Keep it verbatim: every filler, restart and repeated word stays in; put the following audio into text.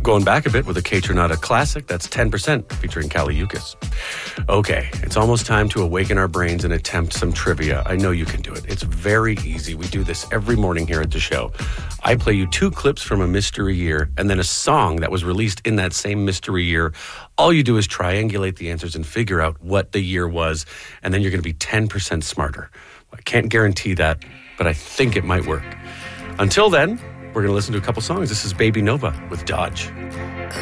Going back a bit with a Kaytranada classic, that's ten percent, featuring Kaliukas. Okay, it's almost time to awaken our brains and attempt some trivia. I know you can do it. It's very easy. We do this every morning here at the show. I play you two clips from a mystery year and then a song that was released in that same mystery year. All you do is triangulate the answers and figure out what the year was, and then you're going to be ten percent smarter. I can't guarantee that, but I think it might work. Until then, we're going to listen to a couple songs. This is Baby Nova with Dodge.